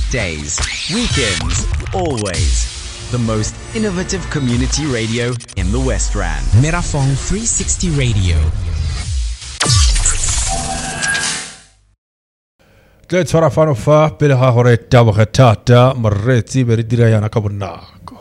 Weekdays, weekends, always. The most innovative community radio in the West Rand. Merafong 360 Radio. Let's fara fano fa pele ha hore tabo khatata marreti beridira yana kabunako.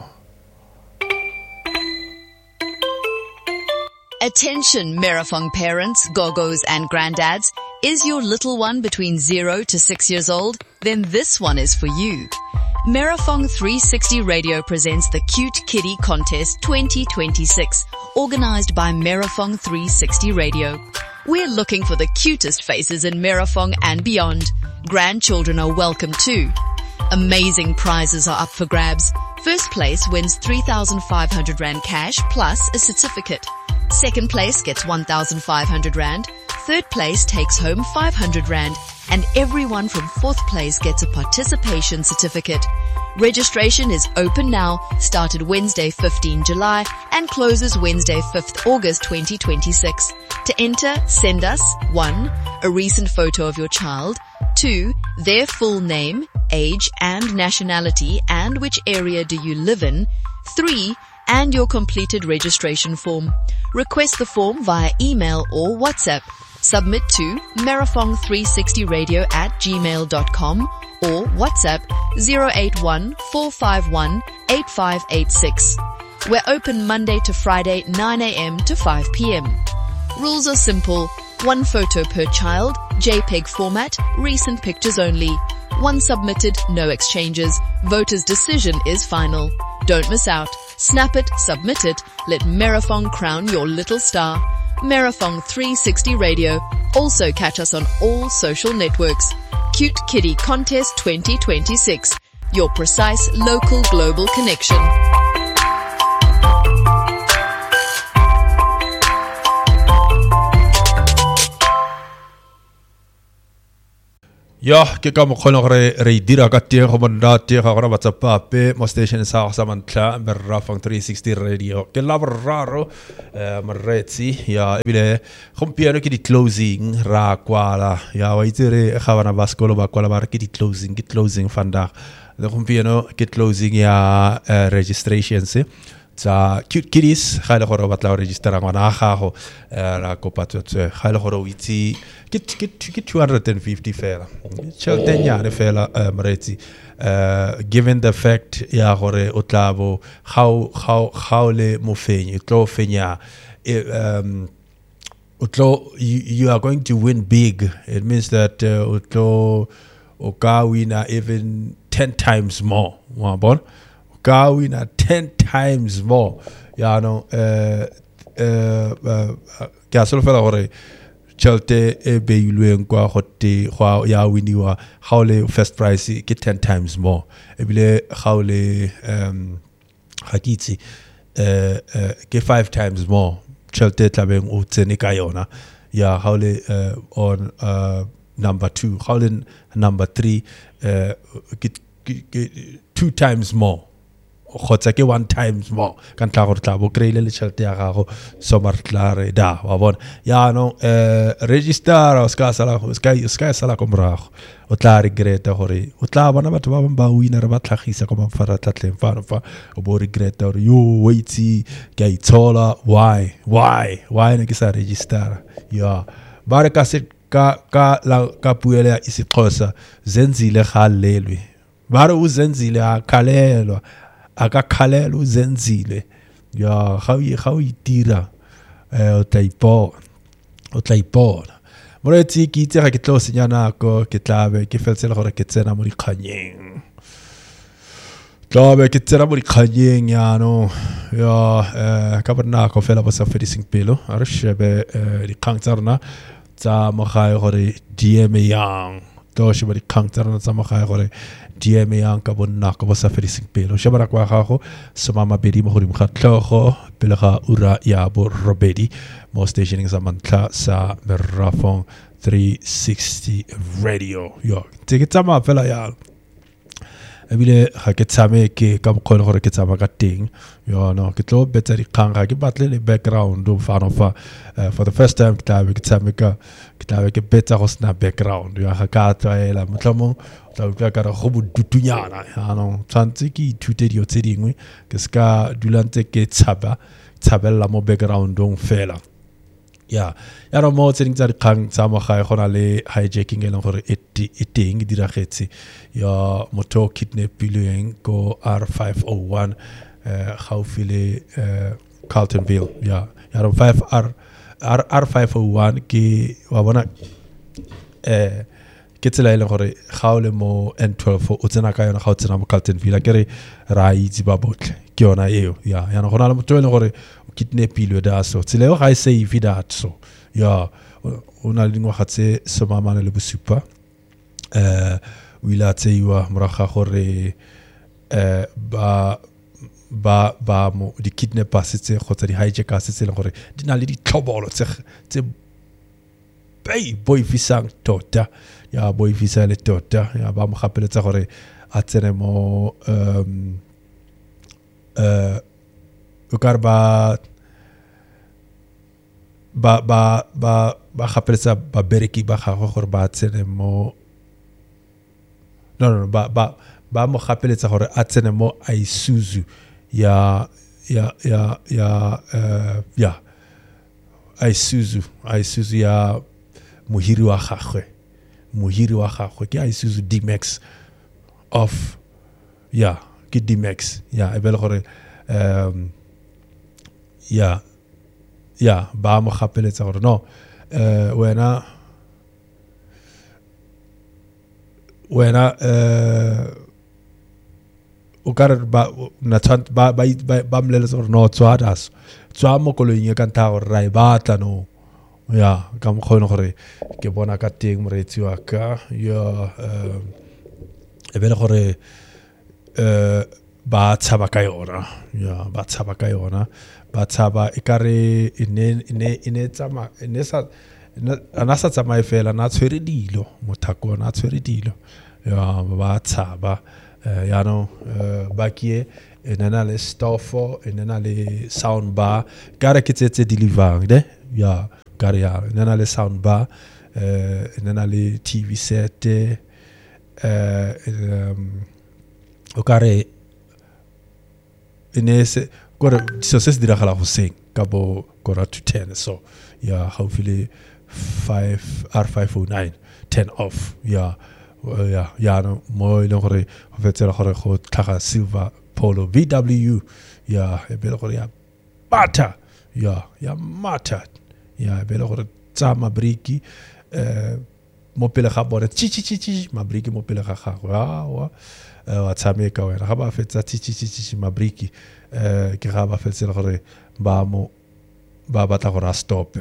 Attention Merafong parents, gogos and granddads. Is your little one between 0 to 6 years old? Then this one is for you. Merafong 360 Radio presents the Cute Kiddie Contest 2026, organized by Merafong 360 Radio. We're looking for the cutest faces in Merafong and beyond. Grandchildren are welcome too. Amazing prizes are up for grabs. First place wins 3,500 Rand cash plus a certificate. Second place gets 1,500 Rand. Third place takes home 500 Rand. And everyone from fourth place gets a participation certificate. Registration is open now, started Wednesday 15 July and closes Wednesday 5th August 2026. To enter, send us 1. A recent photo of your child, 2. Their full name, age and nationality and which area do you live in, 3. And your completed registration form. Request the form via email or WhatsApp. Submit to merafong360radio@gmail.com or WhatsApp 081-451-8586. We're open Monday to Friday 9 a.m. to 5 p.m. Rules are simple. 1 photo per child, JPEG format, recent pictures only. 1 submitted, no exchanges. Voter's decision is final. Don't miss out. Snap it, submit it. Let Merafong crown your little star. Merafong 360 Radio. Also catch us on all social networks. Cute Kiddie Contest 2026. Your precise local global connection. Ya, kita mau kolong dira katia komanda tia kakora WhatsApp pe mo station sa samantla Merafong 360 Radio. Kela raro marretsi ya bile kompiano ki di closing ra kwala ya waitere khawana baskolo ba kwala bar ki di closing fanda. The kompiano ki closing ya registration se. Za Cute Kiddies khale khoro batla register ngwana gago ra kopatso khale khoro witsi get 250 fela cheltenya fela mretsi given the fact ya gore otlabo how le mofenyi tlo fenya you are going to win big. It means that utlo oka wina even 10 times more wabon going at 10 times more. Ya no kya solo fela gore chelte e be yulwen kwa khote khwa ya winiwa hawle first prize get 10 times more ebile hawle hakitsi get 5 times more chelte tlabeng o tsene ka yona ya hawle on number 2 hawle number 3 get 2 times more khotsa ke 1 times more kan tla go tla bo kreile le tšhelete ya gago somartlare da wa bona ya no register o ska sala ko morago o tla regreta gore o tla bona batho ba ba winner ba tlhagisa ko mafara tlatleng fa o bo regreta gore yo waitsi ke itsola why ne ke sa register ya bare ka se ka puele ya isixhosa zenzile galelwe bare uzenzile akhalelwa akakhalela uzenzile ya how itira o tlaipona moretsi ke itse ga ke tlo senyana ko ke tlabe ke felsela gore ke tsena mo dikganyeng ya no ya ka bona ko fela ba sa fedising pelo a re shebe dikgang tsa rona tsa mogae gore DM yang to shebe dikgang tsa rona tsa mogae gore DM yang ka bona ko ba sa fedising pelo sheba kwa gago somama bedi mo godimo ga tlhogo pele ga ura ya bo robedi mo stationing sa mantla sa Merafong 360 Radio yo tse ke tsama fela ya ebile ga ke tshameke ka mokgwa gore ke tsama ka teng yo no ke tlo betsa dikgang ga ke batle le background o fano fa for the first time ke tshameka ke betsa go sna background ya ga ka tsaela motlamo tla utlwa ka re go bodutunyana ya no tshantse ke ithute dio tse dingwe ke ska dulantse ke tshabella mo backgroundong fela ya no mo tseng tsa dikgang tsa mo gae gona le hijacking e leng gore e teng diragetse ya motho kidnappilweng ko R501 gaufi le Carltonville ya no R501 ke wa bona ke tsela ile gore ga o le mo N12 o tsena ka yona ga o tsena mo Carltonville ke re ra itse ba botle ke yona eo ya no gona le motho ile gore kidnappilwe da so tsela o ga e save that so ya o na le dingwaga tse somamane le bosupa o ile a tseiwa moraga gore ba mo di kidnappers tse kgotsa di hijackers tse le gore di na le ditlhobolo tse boifisang tota ya boifisa le tota ya ba mo gapeletsa gore a tsene mo o ka re ba gapeletsa ba bereki ba gagwe gore ba tsene mo no ba mo gapeletsa gore a tsene mo Isuzu ya Isuzu ya mohiri wa gagwe ke Isuzu D-Max of ke D-Max e be le gore ba mo gapeletsa gore no wena o ka re ba mleletsa gore no tswa mo koloing ka ntlha gore ra e batla no ya ka mokgone gore ke bona ka teng moreetsi wa ka ya e be le gore ba tshaba ka yona ba tshaba e ka re ana sa tsamaye fela na tshwere dilo mothako na tshwere dilo ya ba tshaba ya no ba kie enana le stofo enana le sound bar ka re ke tsetse delivang de ya ka re ya enana le sound bar enana le TV set o ka re inese gore so se diragala go seng ka bo kora to 10 so ya hopefully R509 10 off ya no mo ile gore go fetsela gore go tlhaga silver polo VW ya e be le gore ya bata ya mata ya e be le gore tsa mabriki mo pele ga bone chi mabriki mo pele ga gagwe wa tshameka wena ga ba fetsa chi mabriki ke ga ba fetsela gore ba batla gore a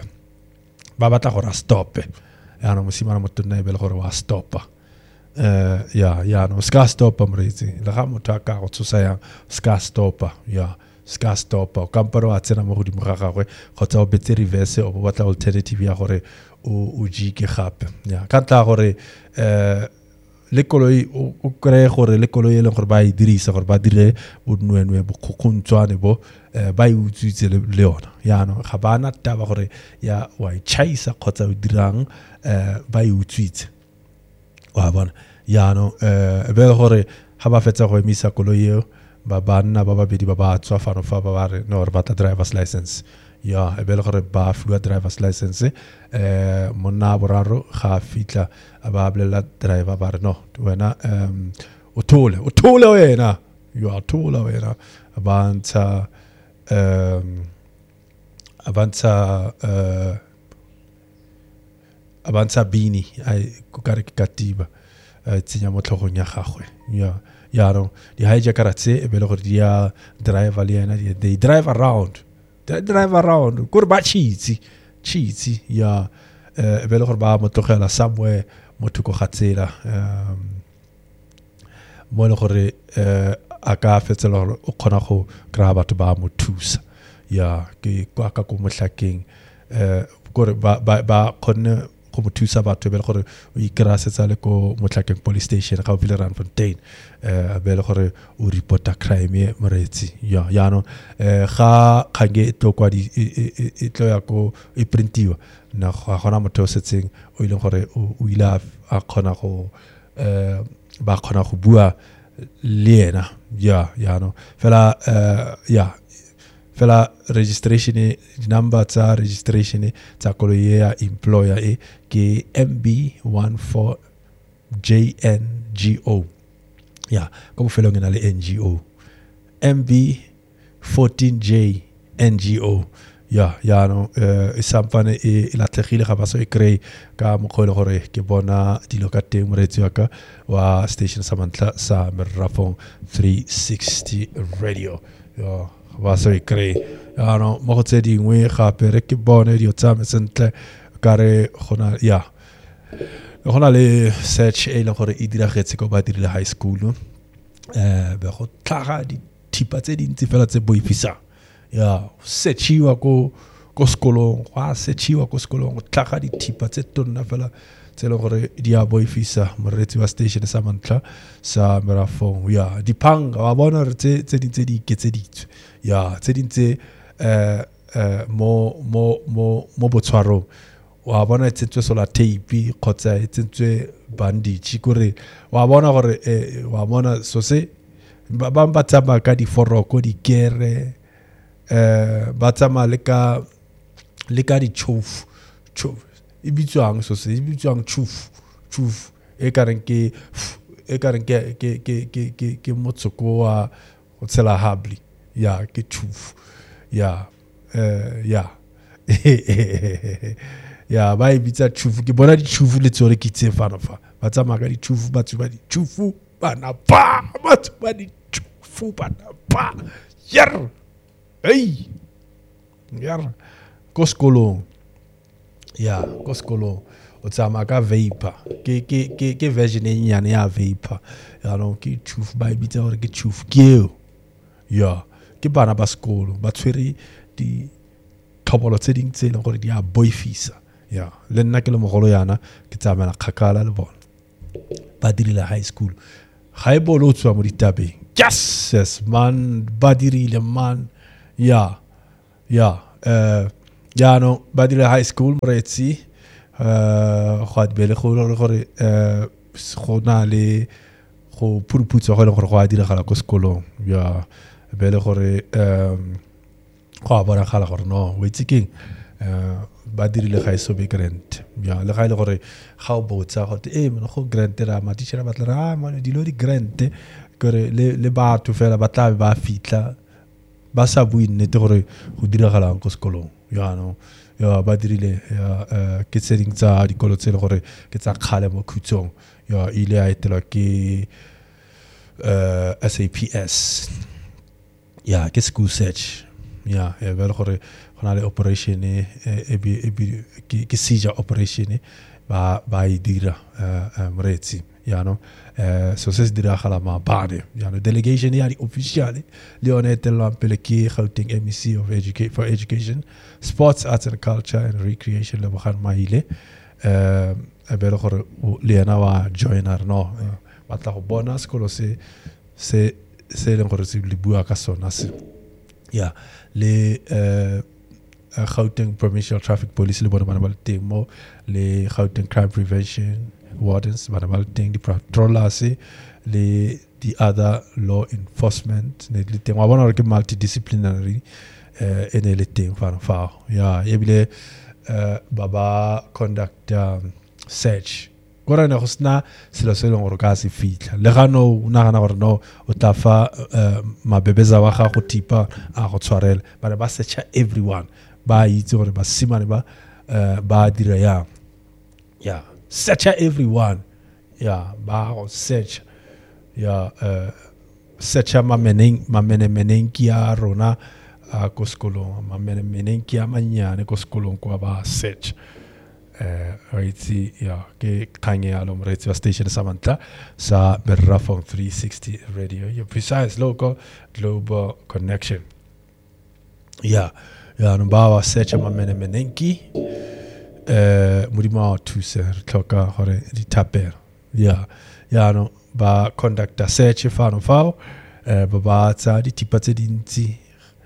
stop ya no mosimana motona e be le gore wa stopa ya no ska stopa mreitsi le ga motho a ka go tsosa yang ska stopa o kamparo a tsena mo godimo ga gagwe kgotsa o betse reverse o batla alternative ya gore o jike gape ya ka tla gore le koloi o kre gore le koloi e leng gore ba e dirisa gore ba dire bonwenwe bokhukhuntswane bo ba e utswitse le yona ya no ga bana taba gore ya wa e chaisa kgotsa o dirang ba e utswitse wa bona ya no be gore ha ba fetsa go emisa koloi eo ba banna ba babedi ba ba tswa fano fa ba ba re no re batla driver's license ya e be le gore ba fiwa driver's license monna boraro ga fitla ba bolela driver ba re no wena o thole wena you thole wena avanza bini ai go kare ke katiba tsenya mo tlhogong ya gagwe ya no di hijacker tse e be le gore dia driver le yena they drive around go ba cheats ya e be le gore ba motlogela somewhere mo thoko ga tsela mo le gore a ka fetsela gore o kgona go kra batho ba mo thusa ya ke kwa ka go mohlakeng gore ba kgonne go mo thusa batho be le gore o ikra setsa le ko Motlhakeng police station ga o bile Randfontein be le gore o reporta crime moretsi ya no ga khange to kwa di tlo ya ko e printiwa na ga gona motho o setseng o ile gore o ile a khona go ba khona go bua le ena ya no fela registration number tsa registration tsa koloi ya employer ke MB14JNGO ka bofelong ena le NGO MB14JNGO ya no sampane e latlhegile ga ba so e kry ka mokgole gore ke bona dilo ka teng moretsi wa ka wa station sa mantla sa Merafong 360 radio ba so e kry no mo go tse dingwe gape re ke bone dio tsa sentle ka re gona gona le search e le gore e diragetse ko ba dirile high school be go tlhaga di thipa tse dintsi fela tse boifisa searchiwa ko sekolong go searchiwa go tlhaga di thipa tse tonna fela tse le gore di a boifisa moretsi wa station sa mantla sa Merafong dipanga wa bona re tse dintse di iketseditswe tse dintse mo botshwarong wa bona tsentswe sola tape khotsa tsentswe bandage kore wa bona gore wa bona so se ba tsama ka di foroko di kere ba tsama le ka di chouf e bitswang so se e bitswang chouf e kareng ke motsoko wa o tsela habli ke chouf ba e bitsa chouf ke bona di chouf le tsore ke tse fana fa ba tsama ka di chouf ba tsuba di chouf bana pa ba tsuba di chouf bana pa yar ko sekolong o tsama ka vapor ke version e nyane ya vapor ke chouf ba e bitsa gore ke chouf ke ke bana ba sekolo ba tshwere di tlhobolo tse ding tse e leng gore di a boifisa le nna ke le mogolo yana ke tsamela kgakala le bona ba dirile high school ga e bolo o tswa mo ditabeng yes man ba dirile man no ba dirile high school moretsi go a dibele gore go na le go phuruphutsa go e leng gore go a diragala ko sekolong be le gore go a bonagala gore no wetse keng ba dirile ga iso be grant le ga ile gore ga o botsa gote mona go grant ra ma teacher ba tla mona dilo di grant gore le batho fela ba tla ba fitla ba sa bui nnete gore go diragala ko sekolong ba dirile ke tseng tsa dikolo tse le gore ke tsa khale mo khutsong ile a etela ke SAPS ke school search be le gore gona le operation ke seizure operation ba e dira moretsi so se diragala maabane delegation ya di officially le yone etela pele ke Gauteng MEC for Education, Sports, Arts and Culture and Recreation le bogan maile be le gore le yena wa joiner no ba tla go bona sekolo se leng gore se le bua ka sona se le Gauteng Provincial Traffic Police le bona bana ba teng mo le Gauteng Crime Prevention Wardens bana ba teng di patrollers le the other law enforcement ne le teng wa bona ke multidisciplinary ene le teng fa ebile baba conduct search gore ne go sna selo se leng gore ka se fitla le ga no una gana gore no o tla fa mabebeza wa ga go tipa a go tshwarela ba search everyone ba itse gore ba simane ba dira search everyone ba go search search mamenenki ya rona ko sekolong mamenenki ya manyane ko sekolong kwa ba search ke kanye alo moretsi wa station sa mantla sa Merafong 360 radio, your precise local global connection. No ba wa search mamenenki modimo a thusa re tlhoka gore di thapelo ya no ba conductor search fano fao ba ba tsa dithipa tse dintsi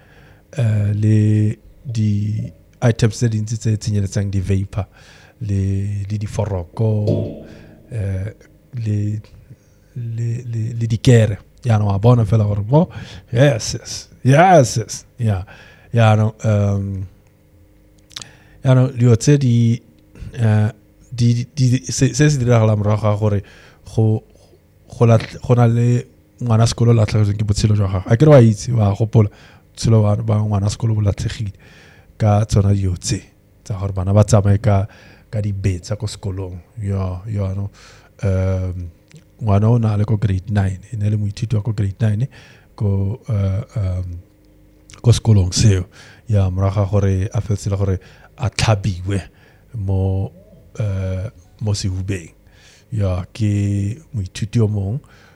le di items tse dintsi tse tsenyeletsang di vapor le di foroko le di kere ya no a bona fela gore mo yes ya no dio tse di se diragala morago gore go na le ngwana sekolo latlhegetseng ke botshelo jwa gagwe a kere wa itse wa gopola botshelo ba ngwana sekolo bo latlhegile ka tsona dio tse tsa gore bana ba tsamaye ka dibetsa ko sekolong no ngwana o na le ko grade 9 e ne le moithuti wa ko grade 9 ko sekolong seo ya moraga gore a fetsela gore a tlhabiwe mo sehubeng ya ke moithuti o mong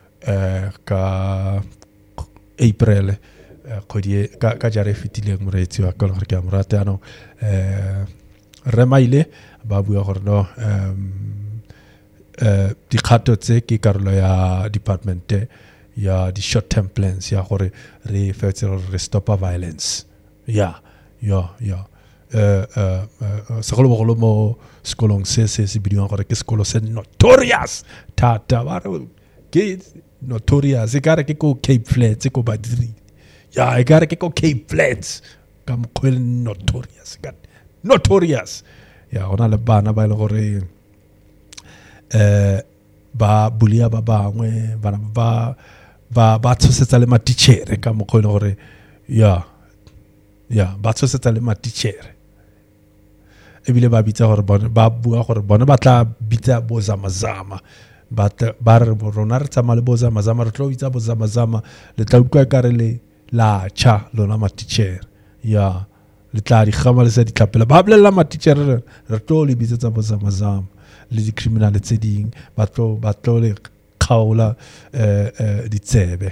ka April ka jare fitileng moreetsi wa ka gore ke a morata ano re maile ba bua gore no dikgato tse ke karolo ya department ya di short term plans ya gore re fetse re stop violence segolo mo sekolong se bidiwang gore ke sekolo se notorious thata ba re ke notorious e kare ke ko Cape Flats ko badiri e kare ke ko Cape Flats ka mokgwele notorious gona le bana ba ile gore ba bulia ba bangwe bana ba tshosetsa le matitšhere ka mokgwele gore ba tshosetsa le matitšhere ebile ba bitsa gore ba bua gore bone ba tla bitsa bozamazama ba re rona re tsamaya le bozamazama re tlo bitsa bozamazama le tla utlwa ka re le la cha lona matitšhere le tla di gama le sa di tlapela ba bolela matitšhere re tlo le bitsa tsa bozamazama le di criminal tse ding ba tlo le kgaola ditsebe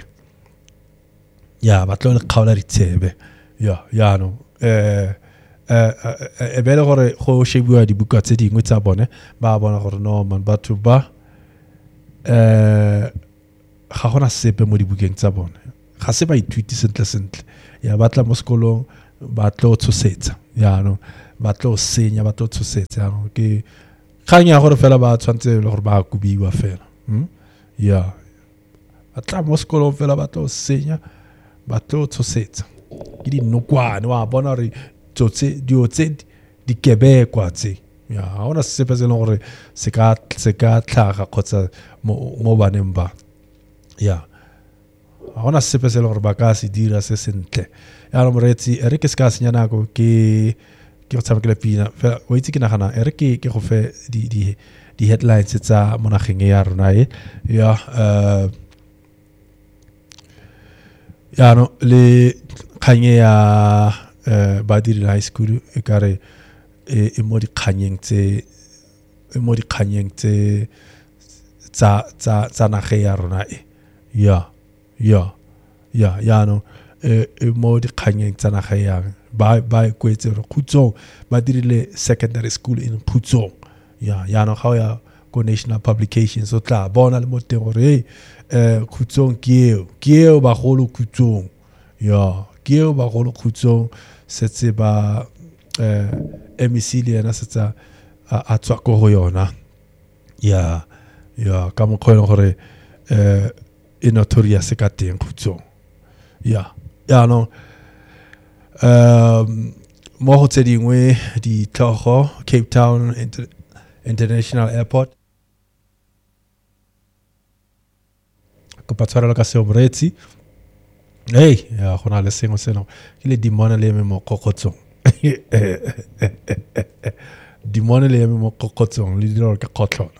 ba tlo le kgaola ditsebe no e bele gore go shebiwa dibuka tse dingwe tsa bone ba bona gore no man batho ba ga gona sepe mo dibukeng tsa bone ga se ba ithuti sentle ba tla mo sekolong ba tlo tshosetsa no ba tlo senya ba tlo tshosetsa no ke kganya gore fela ba tshwantse le gore ba kubiwa fela ba tla mo sekolong fela ba tlo senya ba tlo tshosetsa ke dinokwane wa bona gore dio tse di kebekwa tse ga gona sepe se e leng gore se ka tlhaga kgotsa mo baneng ba ga gona sepe se e leng gore ba ka se dira se sentle ya moreetsi re ke se ka senya nako ke go tshamekela pina fela o itse ke nagana re ke go fe di headlines tsa mo nageng ya rona no le kganye ya badiri high school e kare e mo dikganyeng tse tsa nage ya rona no e mo dikganyeng tsa nage ya ba kwetse re Khutsong ba dirile secondary school in Khutsong no ga ya ko national publications o tla bona le mo teng gore Khutsong ke eo bagolo Khutsong ke eo bagolo Khutsong setse ba MEC le yena setsa a tswa ko go yona ka mokgwele gore e notorious ka teng Khutsong no mo go tse dingwe ditlhogo Cape Town International Airport kopa tshwarelo ka seo moreetsi go na le sengwe seno ke le dimone le eme mo kokotsong dimone le eme mo kokotsong le dilo ke khotlona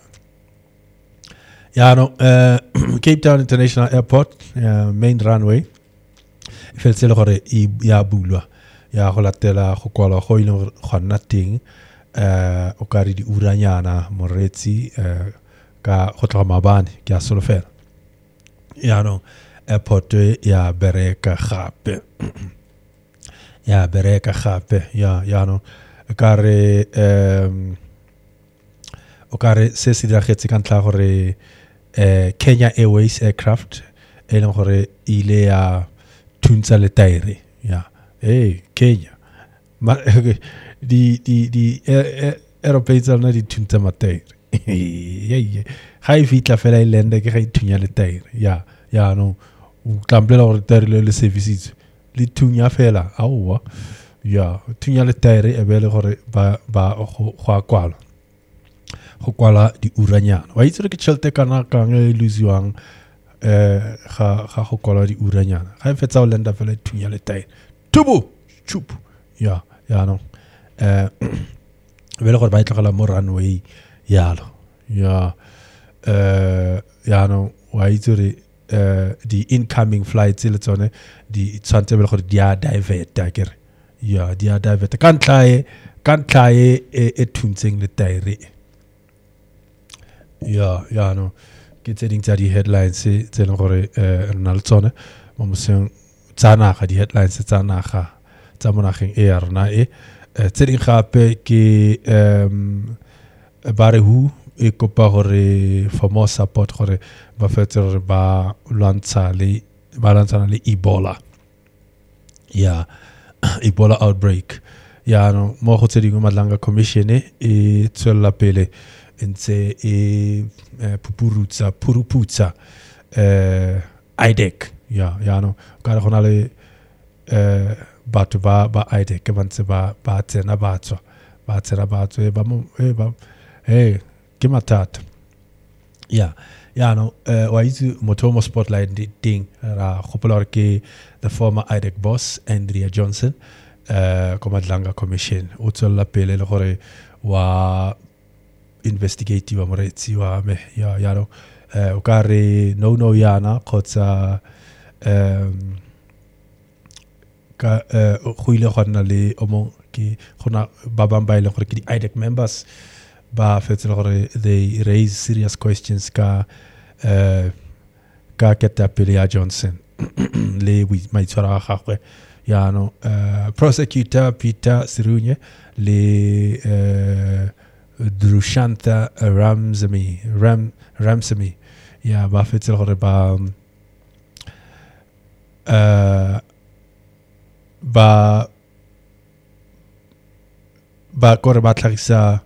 no Cape Town International Airport main runway e fetse le gore ya bulwa go latela go kwala go ile go nna teng o ka re di uranyana moreetsi ka go tloga mabane ke a solofela no airport ya bereka gape no ka re o ka re se se diragetse ka ntla gore Kenya Airways aircraft e leng gore ile ya thuntsa le taere Kenya di aeroplanes tsona di thuntsa mataere ga e fitla fela e lenda ke ga e thunya le taere no o tlamplela gore taere le services le thunya fela aowa thunya le taere e be le gore ba go kwala di uranyana wa itse ke tšhelete kana kang e lusiwang ga go kwala di uranyana ga e fetsa o lenda fela e thunya le taere tubu chup no be le gore ba itlogela mo runway yalo no wa itse re the incoming flights le tsone di tshwantse be le gore di a divert akere di a divert ka ntlae e thuntseng le taere no ke tse ding tsa di headlines tse leng gore re na le tsone mo moseng tsa naga di headlines tsa naga tsa monageng e ya rona tse ding gape ke ba re hu e kopa gore for more support gore ba fetse gore ba lwantsana le Ebola Ebola outbreak no mo go tse dingwe Madlanga Commission e tswela pele ntse e puruputsa IDEC no ka re gona le batho ba IDEC ba ntse ba tsena batswa ke mathata no wa itse motho mo spotlight ding ra gopola gore ke the former IDEC boss Andrea Johnson ko Madlanga Commission o tswela pele le gore wa investigate wa moretsi wa me no o ka re no yana kgotsa ka go ile go nna le ke gona ba bang ba ile gore ke di IDEC members ba fetse le gore they raise serious questions ka ketapele ya Johnson le maitshwaro a gagwe no prosecutor Peter Sirunye le Drushantha Ramsamy ba fetse le gore ba kore ba tlhagisa